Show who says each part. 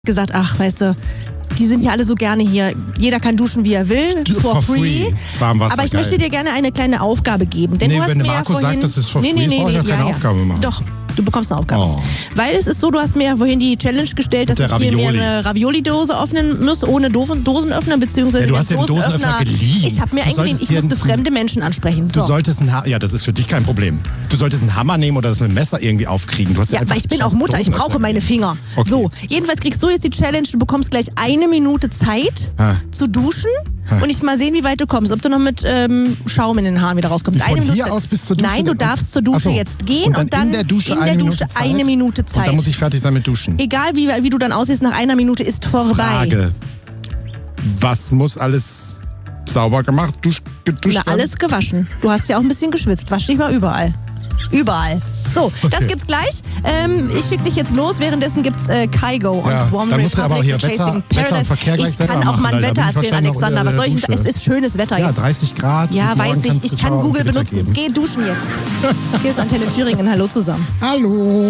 Speaker 1: gesagt, ach, weißt du, die sind ja alle so gerne hier. Jeder kann duschen, wie er will, for free.
Speaker 2: Warmwasser,
Speaker 1: aber ich
Speaker 2: geil.
Speaker 1: möchte dir gerne eine kleine Aufgabe geben. Denn du hast
Speaker 2: wenn
Speaker 1: mir
Speaker 2: Marco
Speaker 1: vorhin,
Speaker 2: sagt, das ist for free, brauche ich ja keine Aufgabe machen.
Speaker 1: Doch, du bekommst eine Aufgabe.
Speaker 2: Oh.
Speaker 1: Weil es ist so, du hast mir ja vorhin die Challenge gestellt, dass ich hier mir eine Ravioli-Dose öffnen muss, ohne Dosenöffner, beziehungsweise
Speaker 2: du hast den Dosenöffner geliehen.
Speaker 1: Ich habe mir eigentlich, ich musste fremde Menschen ansprechen.
Speaker 2: Du solltest ja, das ist für dich kein Problem. Du solltest einen Hammer nehmen oder das mit dem Messer irgendwie aufkriegen. Du hast
Speaker 1: ja, weil ich bin auch Mutter, ich brauche meine Finger.
Speaker 2: Okay.
Speaker 1: So, jedenfalls kriegst du jetzt die Challenge, du bekommst gleich 1 Minute Zeit zu duschen und ich mal sehen, wie weit du kommst. Ob du noch mit Schaum in den Haaren wieder rauskommst.
Speaker 2: Von hier aus bis zur Dusche?
Speaker 1: Nein, du darfst zur Dusche jetzt gehen und dann
Speaker 2: in der Dusche,
Speaker 1: eine Minute Zeit.
Speaker 2: Und dann muss ich fertig sein mit Duschen.
Speaker 1: Egal wie du dann aussiehst, nach 1 Minute ist vorbei.
Speaker 2: Frage. Was muss alles sauber gemacht, geduscht
Speaker 1: werden? Alles gewaschen. Du hast ja auch ein bisschen geschwitzt. Wasch dich mal überall. Überall. So, das gibt's gleich. Ich schicke dich jetzt los. Währenddessen gibt's Kaigo und Warm
Speaker 2: Dann musst du aber auch hier Wetter und Verkehr gleich
Speaker 1: Ich kann auch mal ein Wetter erzählen, Alexander. Was soll ich? Es ist schönes Wetter jetzt.
Speaker 2: Ja, 30 Grad.
Speaker 1: Ja, weiß ich. Ich kann Google benutzen. Geh duschen jetzt. Hier ist Antenne Thüringen. Hallo zusammen.
Speaker 2: Hallo.